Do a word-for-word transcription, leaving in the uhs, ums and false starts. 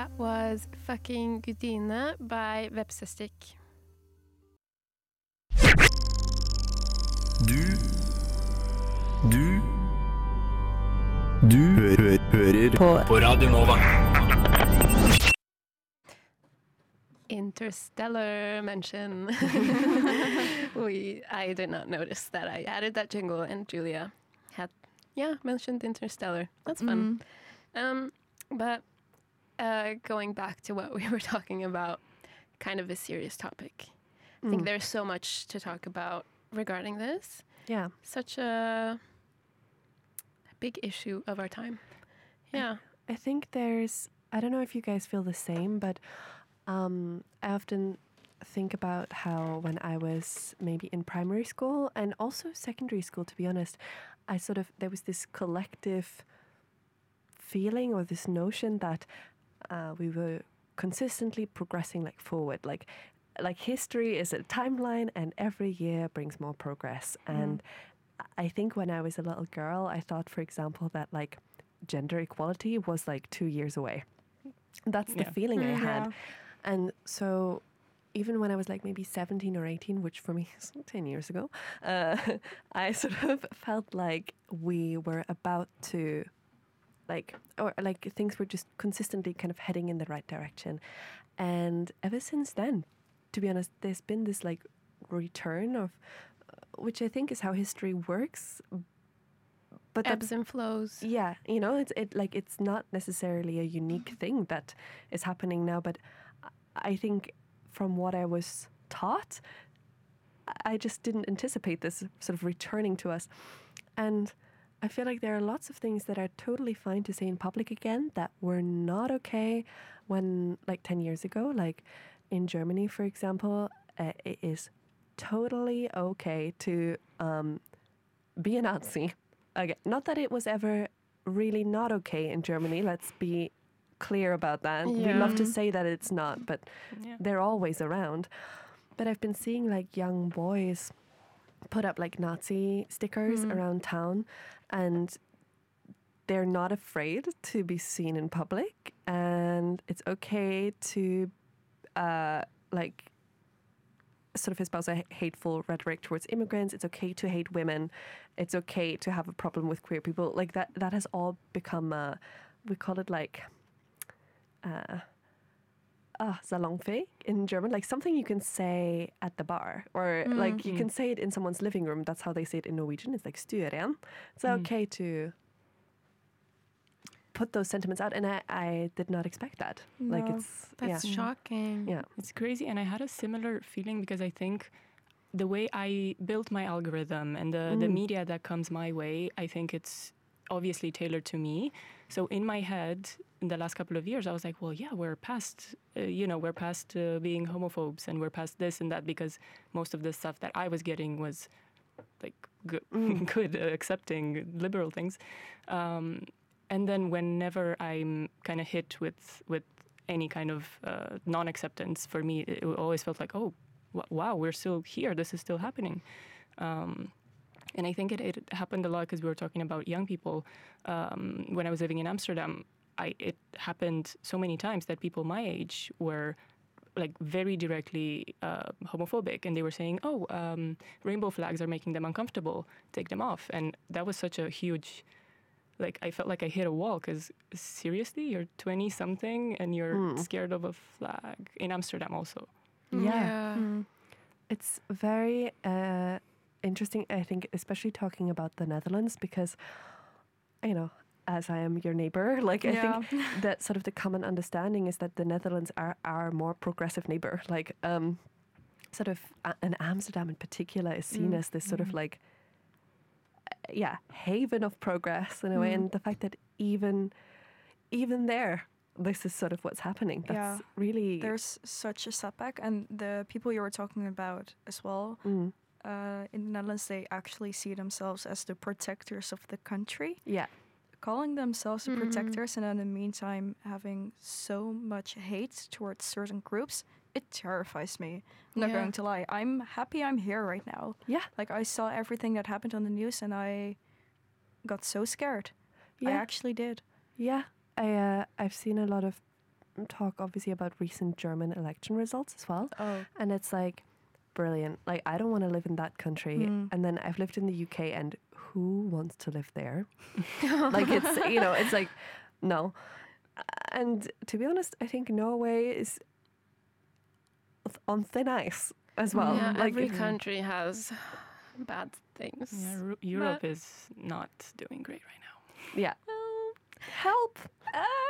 That was Fucking Gudine by Vepsestic. Du Du Du hø hø hører på, på Radio Nova. Interstellar mention. we I did not notice that I added that jingle, and Julia had yeah mentioned Interstellar. That's fun. Mm. Um, but uh, going back to what we were talking about, kind of a serious topic. I think Mm. there's so much to talk about regarding this. Yeah. Such a big issue of our time. Yeah. I think there's, I don't know if you guys feel the same, but um, I often think about how when I was maybe in primary school and also secondary school, to be honest, I sort of, there was this collective feeling or this notion that uh, we were consistently progressing like forward, like like history is a timeline and every year brings more progress. Mm. And I think when I was a little girl, I thought, for example, that like gender equality was like two years away. That's the Yeah. feeling Mm, I had. yeah. And so even when I was like maybe seventeen or eighteen, which for me is ten years ago, uh, I sort of felt like we were about to like, or like things were just consistently kind of heading in the right direction. And ever since then, to be honest, there's been this like return of, uh, which I think is how history works. But Ebbs and flows. yeah, you know, it's it like it's not necessarily a unique thing that is happening now, but I think from what I was taught, I just didn't anticipate this sort of returning to us. And I feel like there are lots of things that are totally fine to say in public again that were not okay when, like, ten years ago. Like, in Germany, for example, uh, it is totally okay to um, be a Nazi. Again, not that it was ever really not okay in Germany. Let's be clear about that. We Yeah. love to say that it's not, but Yeah. they're always around. But I've been seeing like young boys put up like Nazi stickers Mm. around town, and they're not afraid to be seen in public, and it's okay to uh, like sort of espouse a hateful rhetoric towards immigrants. It's okay to hate women. It's okay to have a problem with queer people. Like that, that has all become, uh, we call it like, uh, ah, salonfähig in German, like something you can say at the bar, or Mm. like you Mm. can say it in someone's living room. That's how they say it in Norwegian. It's like styren. It's Mm. okay to put those sentiments out, and I, I did not expect that. Like No, it's That's yeah. shocking. Yeah. It's crazy, and I had a similar feeling because I think the way I built my algorithm and the, the Mm. media that comes my way, I think it's obviously tailored to me. So in my head, in the last couple of years, I was like, well, yeah, we're past, uh, you know, we're past uh, being homophobes, and we're past this and that, because most of the stuff that I was getting was like good, Mm. good uh, accepting liberal things. Um, and then whenever I'm kind of hit with with any kind of uh, non-acceptance, for me, it, it always felt like, oh, w- wow, we're still here. This is still happening. Um, and I think it, it happened a lot because we were talking about young people. Um, when I was living in Amsterdam, I, it happened so many times that people my age were like very directly uh, homophobic, and they were saying, oh, um, rainbow flags are making them uncomfortable, take them off. And that was such a huge, like, I felt like I hit a wall, because seriously, you're twenty something and you're Mm. scared of a flag in Amsterdam also. Yeah. Mm. It's very uh, interesting, I think, especially talking about the Netherlands, because, you know, as I am your neighbor, like, I Yeah. think that sort of the common understanding is that the Netherlands are our more progressive neighbor. Like, um, sort of, uh, and Amsterdam in particular is seen Mm. as this sort of Mm. like, uh, yeah, haven of progress in a way. Mm. And the fact that even, even there, this is sort of what's happening. That's Yeah. really... There's such a setback, and the people you were talking about as well, Mm, uh, in the Netherlands, they actually see themselves as the protectors of the country, yeah. calling themselves the Mhm. protectors, and in the meantime having so much hate towards certain groups. It terrifies me. I'm not Yeah. going to lie. I'm happy I'm here right now. Yeah. Like, I saw everything that happened on the news, and I got so scared. I Yeah. actually did. Yeah, I uh, I've seen a lot of talk obviously about recent German election results as well. Oh. And it's like brilliant. Like, I don't want to live in that country. Mm. And then I've lived in the U K, and who wants to live there? Like, it's, you know, it's like, no. And to be honest, I think Norway is on thin ice as well. Yeah, like, every country has bad things. Yeah, Ru- Europe is not doing great right now. yeah. Help! Ah!